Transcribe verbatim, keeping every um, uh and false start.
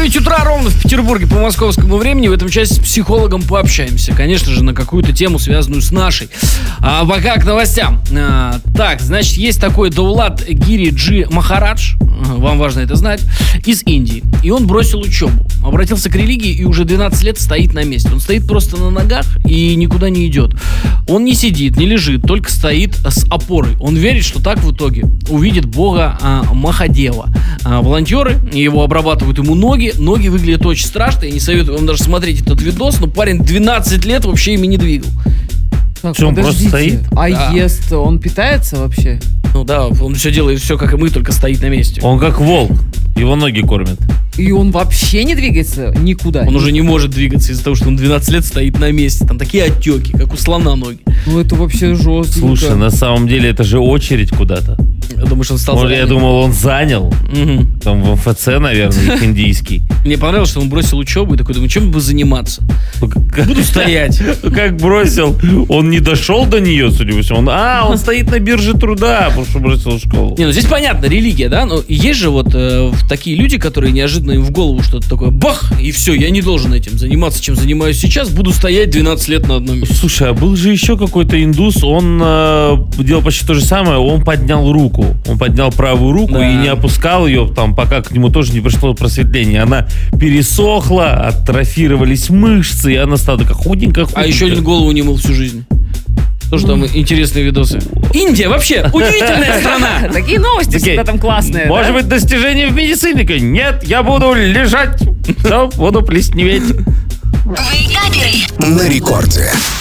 девять утра ровно в Петербурге по московскому времени. В этом часе с психологом пообщаемся. Конечно же, на какую-то тему, связанную с нашей. А пока к новостям. А, так, значит, есть такой Даулат Гириджи Махарадж. Вам важно это знать. Из Индии. И он бросил учебу. Обратился к религии и уже двенадцать лет стоит на месте. Он стоит просто на ногах и никуда не идет. Он не сидит, не лежит, только стоит с опорой. Он верит, что так в итоге увидит бога а, Махадева. А, волонтеры его обрабатывают ему ноги. Ноги выглядят очень страшно. Я не советую вам даже смотреть этот видос, но парень двенадцать лет вообще ими не двигал. Так, Что, он просто стоит? А Да. ест, он питается вообще? Ну да, он все делает все, как и мы, только стоит на месте. Он как волк. Его ноги кормят. И он вообще не двигается никуда? Он уже не может двигаться из-за того, что он двенадцать лет стоит на месте. Там такие отеки, как у слона ноги. Ну это вообще жестко. Слушай, на самом деле это же очередь куда-то. Я думаю, что он стал... Может, я заранее. думал, он занял. Мгм. Там в эм эф це, наверное, их индийский. Мне понравилось, что он бросил учебу и такой, думаю, чем бы заниматься? Ну, как- Буду стоять. Ну, как бросил, он не дошел до нее, судя по всему. Он, а, он стоит на бирже труда, потому что бросил школу. Не, ну здесь понятно, религия, да? Но есть же вот э, такие люди, которые неожиданно им в голову что-то такое, бах, и все, я не должен этим заниматься, чем занимаюсь сейчас, буду стоять двенадцать лет на одном месте. Слушай, а был же еще какой-то индус, он э, делал почти то же самое, он поднял руку. Он поднял правую руку Да. и не опускал ее, там, пока к нему тоже не пришло просветление. Она пересохла, атрофировались мышцы, и она стала такая худенькая, худенькая. А еще один голову не мыл всю жизнь. Тоже там интересные видосы. Индия вообще удивительная страна. Такие новости Такие, всегда там классные. Может да? быть, достижение в медицине? Такой, нет, я буду лежать, да, буду плесневеть. Вейкаперы. На рекорде.